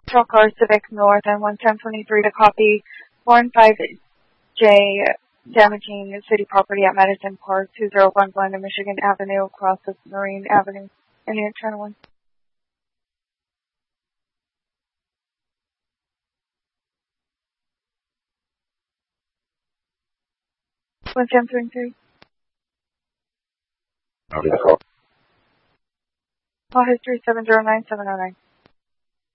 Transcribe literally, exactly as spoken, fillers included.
patrol car Civic North and one ten twenty-three to copy four and five J damaging city property at Madison Park, two zero one one and Michigan Avenue across of Marine Avenue. Indian Channel one. one ten twenty-three. Okay, call. Call history seven zero nine seven zero nine.